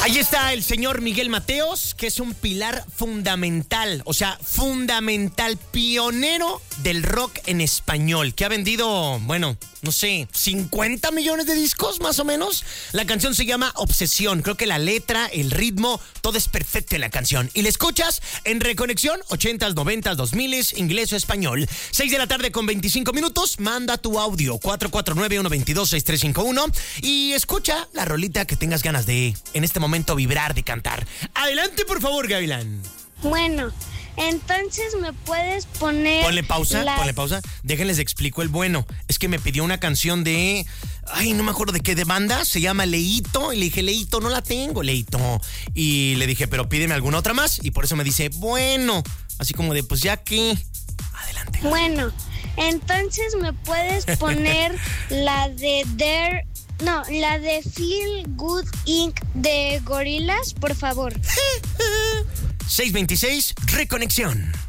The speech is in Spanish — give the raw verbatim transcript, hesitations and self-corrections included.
Ahí está el señor Miguel Mateos, que es un pilar fundamental, o sea, fundamental, pionero del rock en español, que ha vendido, bueno, no sé, cincuenta millones de discos más o menos. La canción se llama Obsesión. Creo que la letra, el ritmo, todo es perfecto en la canción. Y la escuchas en Reconexión, ochentas, noventas, dos miles, inglés o español. seis de la tarde con veinticinco minutos. Manda tu audio cuatro cuatro nueve, uno dos dos, seis tres cinco uno y escucha la rolita que tengas ganas de, en este momento, vibrar, de cantar. Adelante, por favor, Gavilán. Bueno, entonces me puedes poner... Ponle pausa, la... ponle pausa. Déjenles explico el bueno. Es que me pidió una canción de... Ay, no me acuerdo de qué de banda. Se llama Leito. Y le dije, Leito, no la tengo, Leito. Y le dije, pero pídeme alguna otra más. Y por eso me dice, bueno. Así como de, pues ya que... Adelante. Bueno, entonces me puedes poner la de Dare... No, la de Feel Good incorporated de Gorillaz, por favor. seis veintiséis, Reconexión.